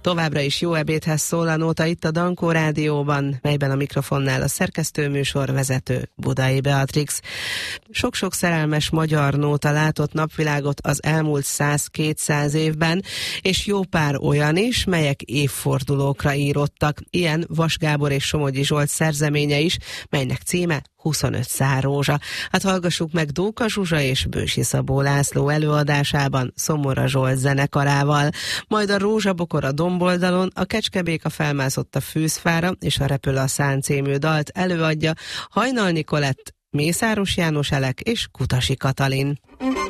Továbbra is jó ebédhez szól a nóta itt a Dankó Rádióban, melyben a mikrofonnál a szerkesztőműsor vezető Budai Beatrix. Sok-sok szerelmes magyar nóta látott napvilágot az elmúlt 100-200 évben, és jó pár olyan is, melyek évfordulókra írottak. Ilyen Vas Gábor és Somogyi Zsolt szerzeménye is, melynek címe 25 szárrózsa. Hát hallgassuk meg Dóka Zsuzsa és Bősi Szabó László előadásában Szomora Zsolt zenekarával. Majd a Rózsabokor a domboldalon, a Kecskebéka felmászott a fűzfára, és a Repül a szán című dalt előadja Hajnal Nikolett, Mészáros János Elek és Kutasi Katalin.